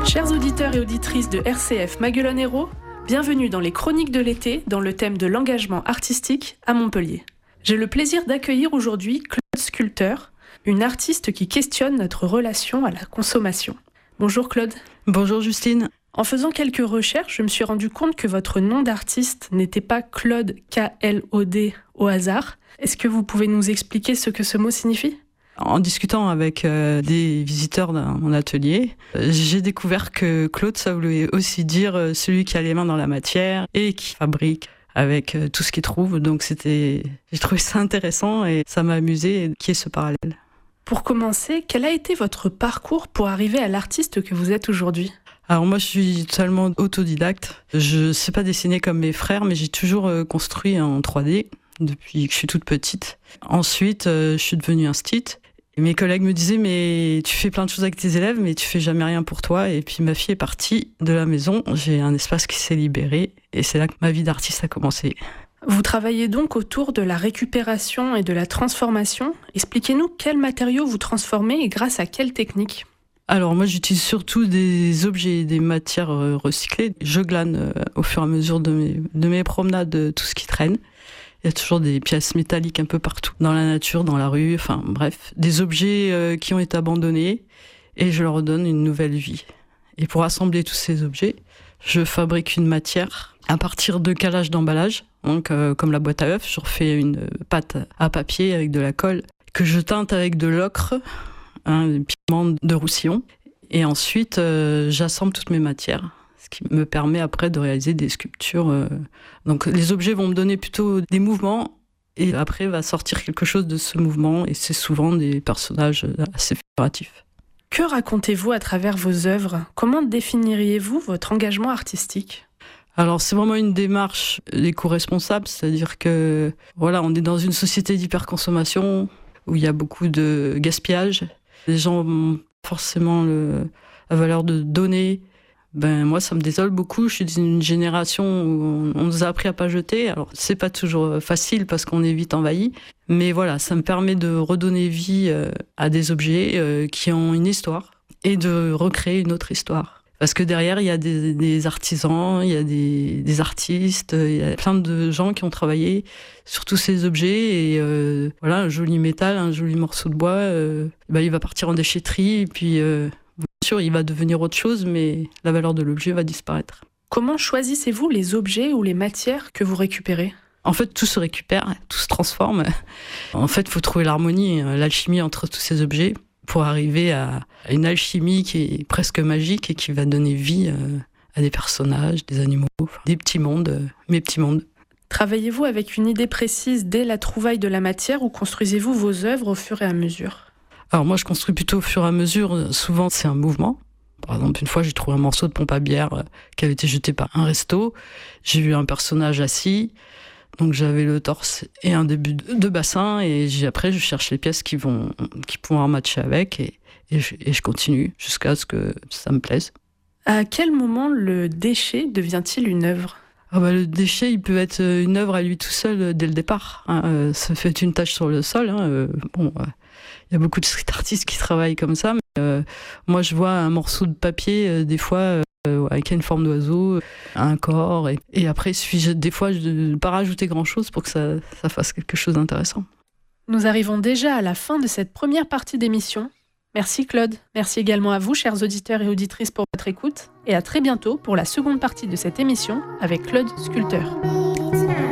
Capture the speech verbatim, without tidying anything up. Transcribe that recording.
Chers auditeurs et auditrices de R C F Maguelone Hérault, bienvenue dans les Chroniques de l'été dans le thème de l'engagement artistique à Montpellier. J'ai le plaisir d'accueillir aujourd'hui Claude Sculpteur, une artiste qui questionne notre relation à la consommation. Bonjour Claude. Bonjour Justine. En faisant quelques recherches, je me suis rendu compte que votre nom d'artiste n'était pas Claude K L O D au hasard. Est-ce que vous pouvez nous expliquer ce que ce mot signifie ? En discutant avec euh, des visiteurs dans mon atelier, euh, j'ai découvert que Claude, ça voulait aussi dire euh, celui qui a les mains dans la matière et qui fabrique avec euh, tout ce qu'il trouve. Donc c'était, j'ai trouvé ça intéressant et ça m'a amusé qu'il y ait ce parallèle. Pour commencer, quel a été votre parcours pour arriver à l'artiste que vous êtes aujourd'hui ? Alors moi, je suis totalement autodidacte. Je sais pas dessiner comme mes frères, mais j'ai toujours euh, construit en trois D depuis que je suis toute petite. Ensuite, euh, je suis devenue instite. Et mes collègues me disaient, mais tu fais plein de choses avec tes élèves, mais tu fais jamais rien pour toi. Et puis ma fille est partie de la maison, j'ai un espace qui s'est libéré, et c'est là que ma vie d'artiste a commencé. Vous travaillez donc autour de la récupération et de la transformation. Expliquez-nous quels matériaux vous transformez et grâce à quelles techniques ? Alors moi, j'utilise surtout des objets et des matières recyclées. Je glane au fur et à mesure de mes, de mes promenades tout ce qui traîne. Il y a toujours des pièces métalliques un peu partout, dans la nature, dans la rue, enfin bref, des objets euh, qui ont été abandonnés et je leur redonne une nouvelle vie. Et pour assembler tous ces objets, je fabrique une matière à partir de calages d'emballage, donc euh, comme la boîte à œufs, je refais une pâte à papier avec de la colle que je teinte avec de l'ocre, un hein, pigment de roussillon, et ensuite euh, j'assemble toutes mes matières. Ce qui me permet après de réaliser des sculptures. Euh... Donc les objets vont me donner plutôt des mouvements et après va sortir quelque chose de ce mouvement et c'est souvent des personnages assez figuratifs. Que racontez-vous à travers vos œuvres ? Comment définiriez-vous votre engagement artistique ? Alors c'est vraiment une démarche éco-responsable, c'est-à-dire que voilà, on est dans une société d'hyperconsommation où il y a beaucoup de gaspillage. Les gens ont forcément le... la valeur de donner. Ben moi ça me désole beaucoup, je suis d'une génération où on nous a appris à pas jeter, alors c'est pas toujours facile parce qu'on est vite envahi, mais voilà, ça me permet de redonner vie à des objets qui ont une histoire et de recréer une autre histoire. Parce que derrière il y a des, des artisans, il y a des, des artistes, il y a plein de gens qui ont travaillé sur tous ces objets et euh, voilà, un joli métal, un joli morceau de bois, euh, ben, il va partir en déchetterie et puis... Euh, Bien sûr, il va devenir autre chose, mais la valeur de l'objet va disparaître. Comment choisissez-vous les objets ou les matières que vous récupérez ? En fait, tout se récupère, tout se transforme. En fait, il faut trouver l'harmonie, l'alchimie entre tous ces objets pour arriver à une alchimie qui est presque magique et qui va donner vie à des personnages, des animaux, des petits mondes, mes petits mondes. Travaillez-vous avec une idée précise dès la trouvaille de la matière ou construisez-vous vos œuvres au fur et à mesure ? Alors moi, je construis plutôt au fur et à mesure. Souvent, c'est un mouvement. Par exemple, une fois, j'ai trouvé un morceau de pompe à bière qui avait été jeté par un resto. J'ai vu un personnage assis. Donc, j'avais le torse et un début de bassin. Et j'ai, après, je cherche les pièces qui vont, qui pourront matcher avec. Et, et, je, et je continue jusqu'à ce que ça me plaise. À quel moment le déchet devient-il une œuvre ? Ah bah, le déchet, il peut être une œuvre à lui tout seul dès le départ. Hein. Ça fait une tache sur le sol. Hein. Bon... Il y a beaucoup de street artistes qui travaillent comme ça. Mais euh, moi, je vois un morceau de papier, euh, des fois, euh, avec une forme d'oiseau, un corps. Et, et après, il suffit des fois de ne pas rajouter grand-chose pour que ça, ça fasse quelque chose d'intéressant. Nous arrivons déjà à la fin de cette première partie d'émission. Merci Claude. Merci également à vous, chers auditeurs et auditrices, pour votre écoute. Et à très bientôt pour la seconde partie de cette émission avec Claude Sculpteur.